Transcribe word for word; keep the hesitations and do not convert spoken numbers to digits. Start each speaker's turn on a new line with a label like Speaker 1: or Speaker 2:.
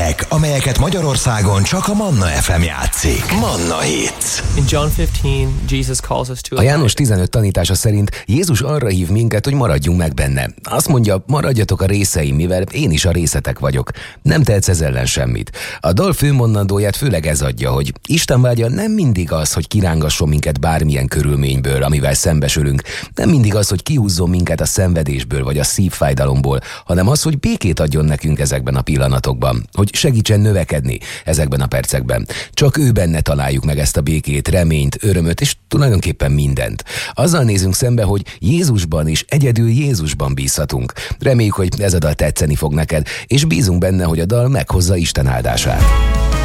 Speaker 1: hírek, amelyeket Magyarországon csak a Manna ef em játszik. Manna Hits.
Speaker 2: In John fifteen, Jesus calls us to
Speaker 3: A János tizenöt tanítása szerint Jézus arra hív minket, hogy maradjunk meg benne. Azt mondja, maradjatok a részeim, mivel én is a részetek vagyok. Nem tehetsz ez ellen semmit. A dal főmondandóját főleg ez adja, hogy Isten vágya nem mindig az, hogy kirángasson minket bármilyen körülményből, amivel szembesülünk. Nem mindig az, hogy kihúzzon minket a szenvedésből vagy a szívfájdalomból, hanem az, hogy békét adjon nekünk ezekben a pillanatokban, hogy segítsen növekedni ezekben a percekben. Csak ő benne találjuk meg ezt a békét, reményt, örömöt és tulajdonképpen mindent. Azzal nézünk szembe, hogy Jézusban és egyedül Jézusban bízhatunk. Reméljük, hogy ez a dal tetszeni fog neked, és bízunk benne, hogy a dal meghozza Isten áldását.